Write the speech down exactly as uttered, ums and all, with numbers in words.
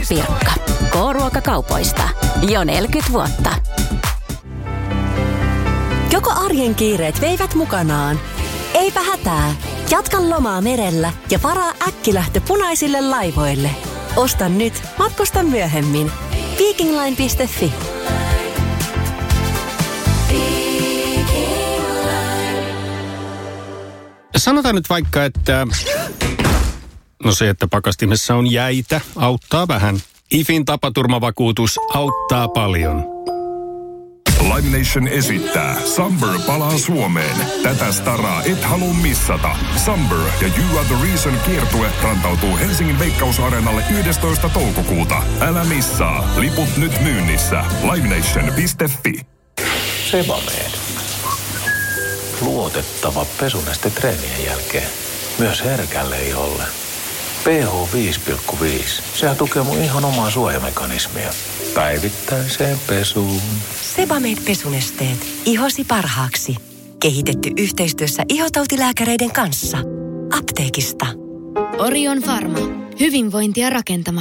Pirkka. K-ruokakaupoista. Jo neljäkymmentä vuotta. Joko arjen kiireet veivät mukanaan? Eipä hätää. Jatka lomaa merellä ja varaa äkkilähtö punaisille laivoille. Osta nyt, matkusta myöhemmin. Vikingline piste fi. Sanotaan nyt vaikka, että no se, että pakastimessa on jäitä, auttaa vähän. IFin tapaturmavakuutus auttaa paljon. Live Nation esittää Samber palaa Suomeen. Tätä staraa et halua missata. Samber ja You Are The Reason -kiertue rantautuu Helsingin Veikkausareenalle yhdestoista toukokuuta. Älä missaa. Liput nyt myynnissä. livenation piste fi. Sebamed. Luotettava pesuneste treenien jälkeen. Myös herkälle iholle. pH viisi pilkku viisi. Sehän tukee mun ihon omaa suojamekanismia. Päivittäiseen pesuun. Sebamed pesunesteet. Ihosi parhaaksi. Kehitetty yhteistyössä ihotautilääkäreiden kanssa. Apteekista. Orion Pharma. Hyvinvointia rakentama.